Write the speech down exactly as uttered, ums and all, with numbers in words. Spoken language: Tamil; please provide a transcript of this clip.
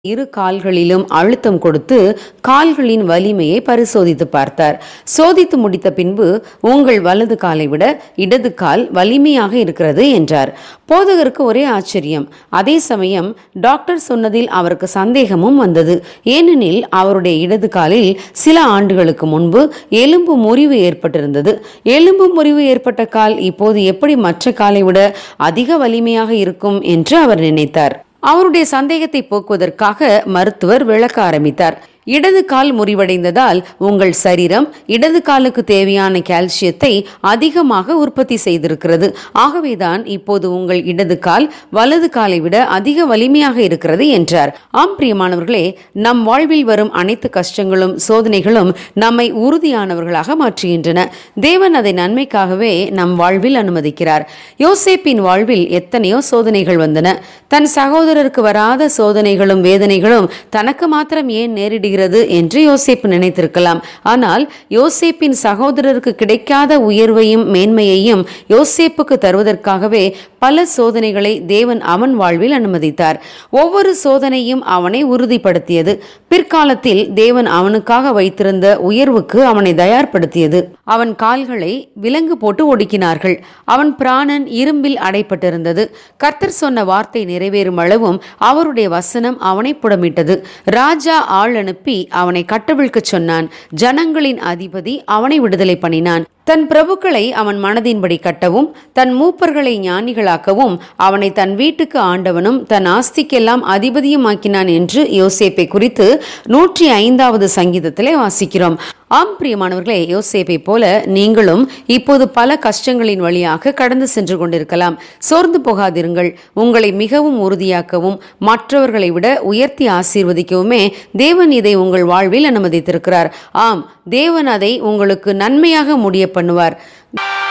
இரு கால்களிலும் அழுத்தம் கொடுத்து கால்களின் வலிமையை பரிசோதித்து பார்த்தார். சோதித்து முடித்த பின்பு, உங்கள் வலது காலை விட இடது கால் வலிமையாக இருக்கிறது என்றார். போதகருக்கு ஒரே ஆச்சரியம். அதே சமயம் டாக்டர் சொன்னதில் அவருக்கு சந்தேகமும் வந்தது. ஏனெனில் அவருடைய இடது காலில் சில ஆண்டுகளுக்கு முன்பு எலும்பு முறிவு ஏற்பட்டிருந்தது. எலும்பு முறிவு ஏற்பட்ட கால் இப்போது எப்படி மற்ற காலை விட அதிக வலிமையாக இருக்கும் என்று அவர் நினைத்தார். அவருடைய சந்தேகத்தை போக்குவதற்காக மருத்துவர் விளக்க ஆரம்பித்தார். இடது கால் முறிவடைந்ததால் உங்கள் சரீரம் இடது காலுக்கு தேவையான கால்சியத்தை அதிகமாக உற்பத்தி செய்திருக்கிறது. ஆகவேதான் இப்போது உங்கள் இடது கால் வலது காலை விட அதிக வலிமையாக இருக்கிறது என்றார். ஆம் பிரியமானவர்களே, நம் வாழ்வில் வரும் அனைத்து கஷ்டங்களும் சோதனைகளும் நம்மை உறுதியானவர்களாக மாற்றுகின்றன. தேவன் அதை நன்மைக்காகவே நம் வாழ்வில் அனுமதிக்கிறார். யோசேப்பின் வாழ்வில் எத்தனையோ சோதனைகள் வந்தன. தன் சகோதரருக்கு வராத சோதனைகளும் வேதனைகளும் தனக்கு மாத்திரம் ஏன் நேரிடுகிறது என்று யோசேப்பு நினைத்திருக்கலாம். ஆனால் யோசேப்பின் சகோதரருக்கு கிடைக்காத உயர்வையும் மேன்மையையும் யோசேப்புக்கு தருவதற்காகவே பல சோதனைகளை தேவன் அவன் வாழ்வில் அனுமதித்தார். ஒவ்வொரு சோதனையும் அவனை உறுதிப்படுத்தியது. பிற்காலத்தில் தேவன் அவனுக்காக வைத்திருந்த உயர்வுக்கு அவனை தயார்படுத்தியது. அவன் கால்களை விலங்கு போட்டு ஒடுக்கினார்கள். அவன் பிராணன் இரும்பில் அடைப்பட்டிருந்தது. கர்த்தர் சொன்ன வார்த்தை நிறைவேறும் அளவும் அவருடைய வசனம் அவனை புடமிட்டது. ராஜா ஆள் அனுப்பி அவனை கட்டவிழ்க்க சொன்னான். ஜனங்களின் அதிபதி அவனை விடுதலை பண்ணினான். தன் பிரபுக்களை அவன் மனதின்படி கட்டவும் தன் மூப்பர்களை ஞானிகளாக்கவும் அவனை தன் வீட்டுக்கு ஆண்டவனும் தன் ஆஸ்திக்கெல்லாம் அதிபதியும் ஆக்கினான் என்று யோசேப்பை குறித்து நூற்றி ஐந்தாவது சங்கீதத்திலே வாசிக்கிறோம். ஆம் பிரியமானவர்களே, யோசேப்பை போல நீங்களும் இப்போது பல கஷ்டங்களின் வழியாக கடந்து சென்று கொண்டிருக்கலாம். சோர்ந்து போகாதிருங்கள். உங்களை மிகவும் உறுதியாக்கவும் மற்றவர்களை விட உயர்த்தி ஆசீர்வதிக்கவுமே தேவன் இதை உங்கள் வாழ்வில் அனுமதித்திருக்கிறார். ஆம், தேவன் அதை உங்களுக்கு நன்மையாக முடிய பண்ணுவார்.